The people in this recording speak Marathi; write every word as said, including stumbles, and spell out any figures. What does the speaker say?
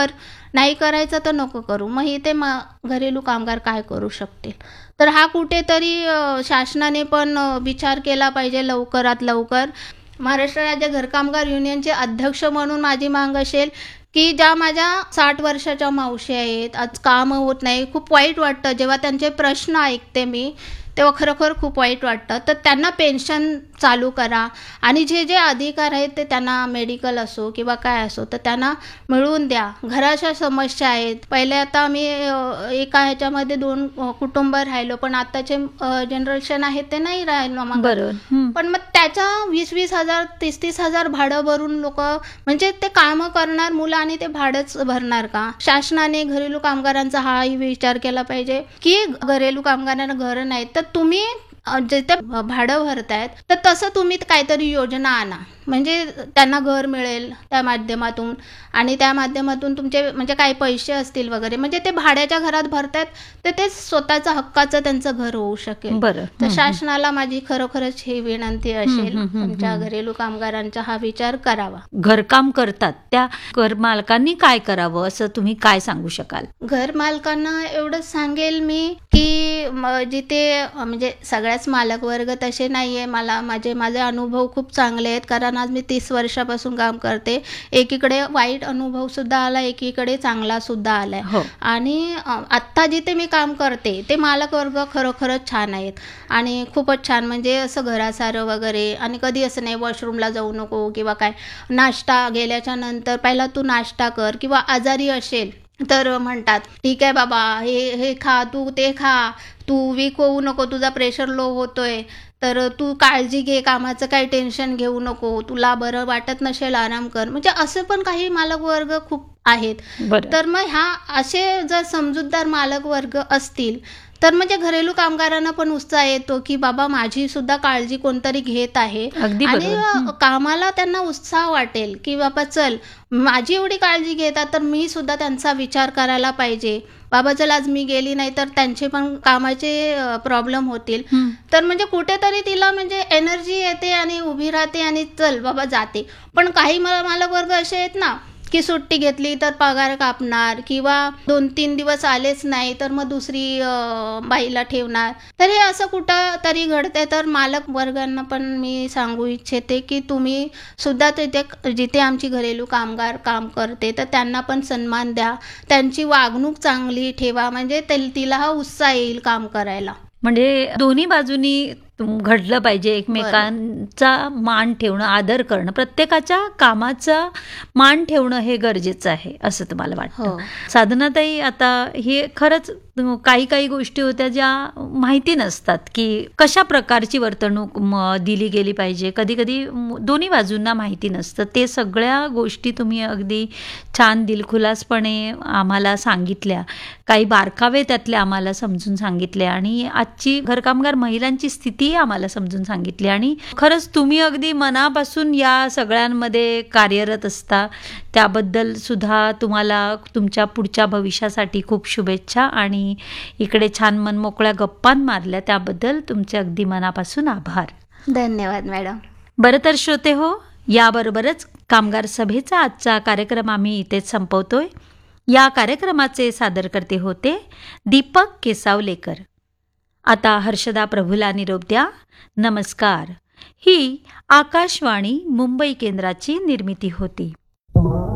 कर, नाही करायचं तर नको करू. मग इथे मा घरेलू कामगार काय करू शकतील? तर हा कुठेतरी अ, शासनाने पण अ, विचार केला पाहिजे लवकरात लवकर. महाराष्ट्र राज्य घरकामगार युनियनचे अध्यक्ष म्हणून माझी माग असेल, की ज्या माझ्या साठ वर्षाच्या मावशी आहेत, आज कामं होत नाही, खूप वाईट वाटतं जेव्हा त्यांचे प्रश्न ऐकते मी, तेव्हा खरोखर खूप वाईट वाटतं. तर त्यांना पेन्शन चालू करा आणि जे जे अधिकार आहेत ते त्यांना मेडिकल असो किंवा काय असो तर त्यांना मिळवून द्या. घराच्या समस्या आहेत. पहिले आता आम्ही अ, एका ह्याच्यामध्ये दोन अ, कुटुंब राहिलो, पण आताचे जनरेशन आहे ते नाही राहिलो मग. बरोबर. हं. पण मग त्याच्या वीस वीस हजार तीस तीस हजार भाडं भरून लोक म्हणजे ते कामं करणार मुलं आणि ते भाडंच भरणार का? शासनाने घरेलू कामगारांचा हाही विचार केला पाहिजे, की घरेलू कामगारांना घरं नाहीत तर तुम्ही अ, जिथे भाडं भरतायत तर तसं तुम्ही काहीतरी योजना आणा, म्हणजे त्यांना घर मिळेल त्या माध्यमातून आणि त्या माध्यमातून तुमचे म्हणजे काही पैसे असतील वगैरे, म्हणजे ते भाड्याच्या घरात भरतायत तर ते स्वतःचं हक्काचं त्यांचं घर होऊ शकेल. बरं. तर हं, हं. शासनाला माझी खरोखरच ही विनंती असेल, हं, हं, तुमच्या हं. घरेलू कामगारांचा हा विचार करावा. घरकाम करतात त्या घरमालकांनी काय करावं असं तुम्ही काय सांगू शकाल? घर मालकांना एवढंच सांगेल मी, की म जिथे अ, म्हणजे सगळ्याच मालक वर्ग तसे नाही आहे. मला माझे माझे अनुभव खूप चांगले आहेत, कारण आज मी तीस वर्षापासून काम करते. एकीकडे वाईट अनुभवसुद्धा आला, एकीकडे चांगलासुद्धा आला आहे. हो. आणि अ, आत्ता जिथे मी काम करते ते मालक वर्ग खरोखरच छान आहेत आणि खूपच छान, म्हणजे असं घरासारं वगैरे. आणि कधी असं नाही वॉशरूमला जाऊ नको किंवा काय, नाश्ता गेल्याच्या नंतर पहिला तू नाश्ता कर, किंवा आजारी असेल तर म्हणतात ठीक आहे बाबा, हे हे खा, तू ते खा, तू वीक होऊ नको, तुझा प्रेशर लो होतोय तर तू काळजी घे, कामाचं काही टेन्शन घेऊ नको, तुला बरं वाटत नसेल आराम कर. म्हणजे असं पण काही मालक वर्ग खूप आहेत. बरं. तर मग ह्या असे जर समजूतदार मालक वर्ग असतील तर म्हणजे घरेलू कामगारांना पण उत्साह येतो, की बाबा माझी सुद्धा काळजी कोणतरी घेत आहे. अगदी आणि बरोबर. अ, हं. कामाला त्यांना उत्साह वाटेल, की बाबा चल माझी एवढी काळजी घेतात तर मी सुद्धा त्यांचा विचार करायला पाहिजे. बाबा चल आज मी गेली नाही तर त्यांचे पण कामाचे प्रॉब्लेम होतील. हं. तर म्हणजे कुठेतरी तिला म्हणजे एनर्जी येते आणि उभी राहते आणि चल बाबा जाते. पण काही मा- मालक वर्ग असे आहेत ना, की सुट्टी घेतली तर पगार कापणार, किंवा दोन तीन दिवस आलेच नाही तर मग दुसरी अ, बाईला ठेवणार. तर हे असं कुठं तरी घडतंय. तर मालक वर्गांना पण मी सांगू इच्छिते, की तुम्ही सुद्धा तिथे जिथे आमची घरेलू कामगार काम करते तर त्यांना पण सन्मान द्या, त्यांची वागणूक चांगली ठेवा, म्हणजे ते- तिला हा उत्साह येईल काम करायला. म्हणजे दोन्ही बाजूनी तुम- घडलं पाहिजे. एकमेकांचा मान ठेवणं, आदर करणं, प्रत्येकाच्या कामाचा मान ठेवणं हे गरजेचं आहे असं तुम्हाला वाटतं? हो. साधनाताई, आता हे खरंच काही काही गोष्टी होत्या ज्या माहिती नसतात, की कशा प्रकारची वर्तणूक म- दिली गेली पाहिजे. कधी कधी दोन्ही बाजूंना माहिती नसतं. ते सगळ्या गोष्टी तुम्ही अगदी छान दिलखुलासपणे आम्हाला सांगितल्या. काही बारकावे त्यातले आम्हाला समजून सांगितले आणि आजची घरकामगार महिलांची स्थिती आम्हाला समजून सांगितली. आणि खरंच तुम्ही अगदी मनापासून या सगळ्यांमध्ये कार्यरत असता, त्याबद्दल सुद्धा तुम्हाला तुमच्या पुढच्या भविष्यासाठी खूप शुभेच्छा. आणि इकडे छान मनमोकळ्या गप्पा मारल्या त्याबद्दल तुमचे अगदी मनापासून आभार. धन्यवाद मॅडम. बरं तर श्रोते हो, याबरोबरच कामगार सभेचा आजचा कार्यक्रम आम्ही इथेच संपवतोय. या कार्यक्रमाचे सादरकर्ते होते दीपक केसावलेकर. आता हर्षदा प्रभूला निरोप द्या. नमस्कार. ही आकाशवाणी मुंबई केंद्राची निर्मिती होती.